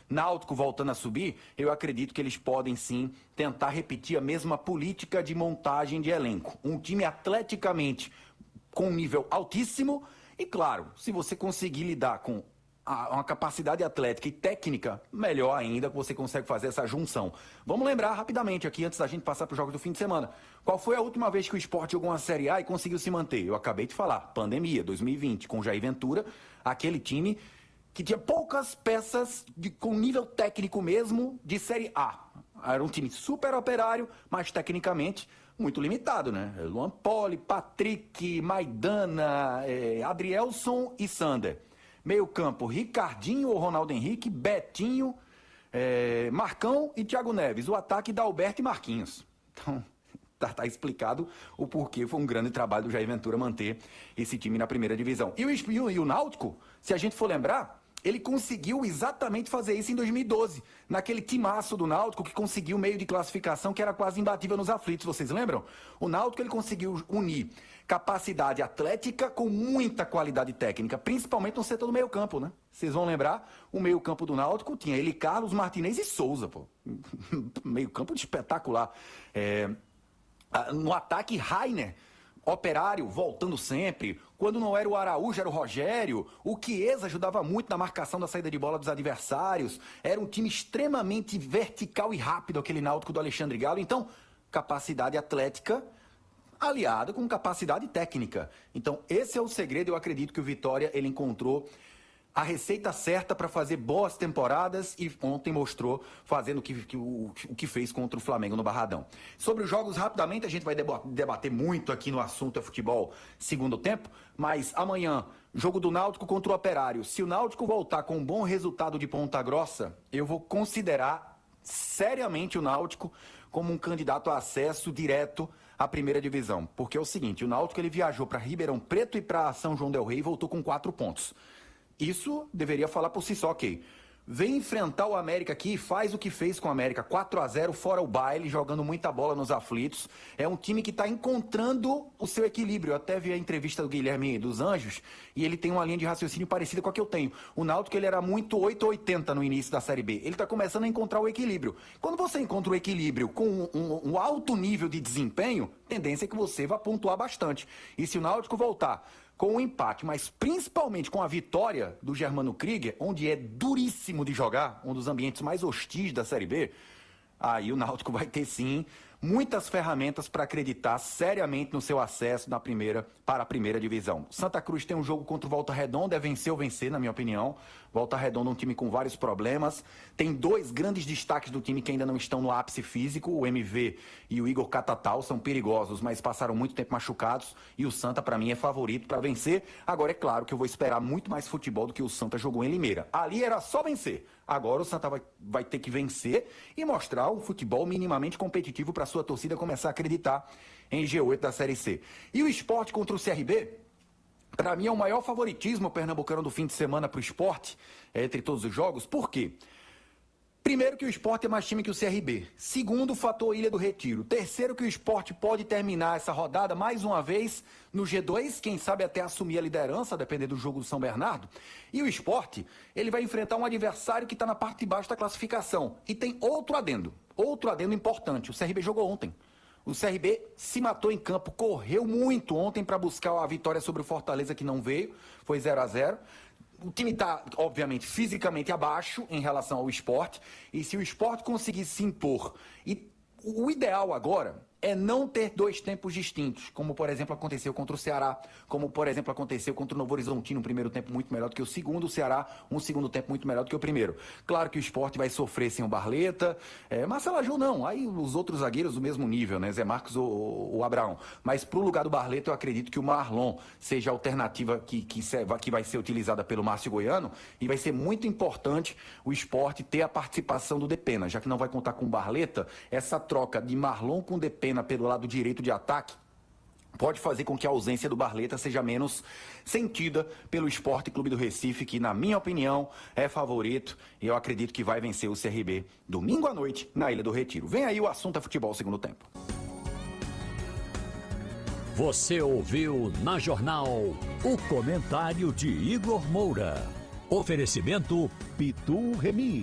Náutico voltando a subir, eu acredito que eles podem sim tentar repetir a mesma política de montagem de elenco. Um time atleticamente com um nível altíssimo e, claro, se você conseguir lidar com uma capacidade atlética e técnica, melhor ainda que você consegue fazer essa junção. Vamos lembrar rapidamente aqui, antes da gente passar para os jogos do fim de semana. Qual foi a última vez que o Sport jogou uma Série A e conseguiu se manter? Eu acabei de falar, pandemia, 2020, com Jair Ventura, aquele time que tinha poucas peças com nível técnico mesmo de Série A. Era um time super operário, mas tecnicamente muito limitado, né? Luan Poli, Patrick, Maidana, Adrielson e Sander. Meio campo, Ricardinho ou Ronaldo Henrique, Betinho, Marcão e Thiago Neves. O ataque da Alberto e Marquinhos. Então, tá explicado o porquê foi um grande trabalho do Jair Ventura manter esse time na primeira divisão. E o Náutico, se a gente for lembrar, ele conseguiu exatamente fazer isso em 2012, naquele timaço do Náutico que conseguiu meio de classificação que era quase imbatível nos aflitos, vocês lembram? O Náutico ele conseguiu unir capacidade atlética com muita qualidade técnica, principalmente no setor do meio campo, né? Vocês vão lembrar, o meio campo do Náutico tinha ele, Carlos, Martinez e Souza, pô. Meio campo espetacular. No ataque, Rainer, Operário, voltando sempre. Quando não era o Araújo, era o Rogério. O Chiesa ajudava muito na marcação da saída de bola dos adversários. Era um time extremamente vertical e rápido, aquele Náutico do Alexandre Galo. Então, capacidade atlética aliada com capacidade técnica. Então, esse é o segredo. Eu acredito que o Vitória ele encontrou a receita certa para fazer boas temporadas e ontem mostrou fazendo o que fez contra o Flamengo no Barradão. Sobre os jogos, rapidamente, a gente vai debater muito aqui no assunto futebol segundo tempo, mas amanhã, jogo do Náutico contra o Operário. Se o Náutico voltar com um bom resultado de Ponta Grossa, eu vou considerar seriamente o Náutico como um candidato a acesso direto à primeira divisão. Porque é o seguinte, o Náutico ele viajou para Ribeirão Preto e para São João del Rei e voltou com 4 pontos. Isso deveria falar por si só, ok. Vem enfrentar o América aqui e faz o que fez com o América, 4-0, fora o baile, jogando muita bola nos aflitos. É um time que está encontrando o seu equilíbrio. Eu até vi a entrevista do Guilherme dos Anjos e ele tem uma linha de raciocínio parecida com a que eu tenho. O Náutico ele era muito 8-80 no início da Série B. Ele está começando a encontrar o equilíbrio. Quando você encontra o equilíbrio com um alto nível de desempenho, tendência é que você vá pontuar bastante. E se o Náutico voltar com o empate, mas principalmente com a vitória do Germano Krieger, onde é duríssimo de jogar, um dos ambientes mais hostis da Série B, aí o Náutico vai ter sim muitas ferramentas para acreditar seriamente no seu acesso para a primeira divisão. Santa Cruz tem um jogo contra o Volta Redonda, é vencer ou vencer, na minha opinião. Volta Redonda é um time com vários problemas. Tem 2 grandes destaques do time que ainda não estão no ápice físico, o MV e o Igor Catatal, são perigosos, mas passaram muito tempo machucados, e o Santa, para mim, é favorito para vencer. Agora, é claro que eu vou esperar muito mais futebol do que o Santa jogou em Limeira. Ali era só vencer. Agora o Santa vai ter que vencer e mostrar um futebol minimamente competitivo para a sua torcida começar a acreditar em G8 da Série C. E o Sport contra o CRB, para mim é o maior favoritismo pernambucano do fim de semana para o Sport, entre todos os jogos. Por quê? Primeiro, que o Sport é mais time que o CRB. Segundo, o fator Ilha do Retiro. Terceiro, que o Sport pode terminar essa rodada mais uma vez no G2, quem sabe até assumir a liderança, dependendo do jogo do São Bernardo. E o Sport, ele vai enfrentar um adversário que está na parte de baixo da classificação. E tem outro adendo importante. O CRB jogou ontem. O CRB se matou em campo, correu muito ontem para buscar a vitória sobre o Fortaleza, que não veio, foi 0-0. O time está, obviamente, fisicamente abaixo em relação ao Sport. E se o Sport conseguir se impor, e o ideal agora é não ter 2 tempos distintos, como, por exemplo, aconteceu contra o Ceará, como, por exemplo, aconteceu contra o Novo Horizontino, um primeiro tempo muito melhor do que o segundo, o Ceará, um segundo tempo muito melhor do que o primeiro. Claro que o Sport vai sofrer sem o Barleta, Marcelo Aju não, aí os outros zagueiros do mesmo nível, né, Zé Marcos ou Abraão. Mas pro lugar do Barleta, eu acredito que o Marlon seja a alternativa que vai ser utilizada pelo Márcio Goiano, e vai ser muito importante o Sport ter a participação do Depena, já que não vai contar com o Barleta, essa troca de Marlon com Depena pelo lado direito de ataque pode fazer com que a ausência do Barleta seja menos sentida pelo Sport Clube do Recife, que, na minha opinião, é favorito, e eu acredito que vai vencer o CRB domingo à noite na Ilha do Retiro. Vem aí o assunto futebol segundo tempo. Você ouviu na Jornal o comentário de Igor Moura. Oferecimento Pitu Remy.